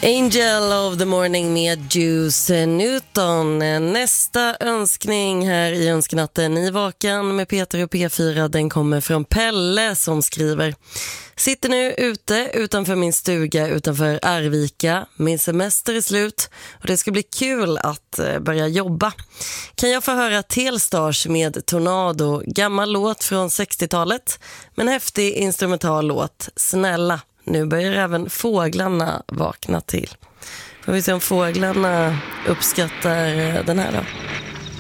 Angel of the Morning med Juice Newton. Nästa önskning här i Önskenatten i Vakan med Peter och P4, den kommer från Pelle som skriver: sitter nu ute utanför min stuga utanför Arvika. Min semester är slut och det ska bli kul att börja jobba. Kan jag få höra Telstars med Tornado, gammal låt från 60-talet, men häftig instrumental låt. Snälla, nu börjar även fåglarna vakna till. Får vi se om fåglarna uppskattar den här då.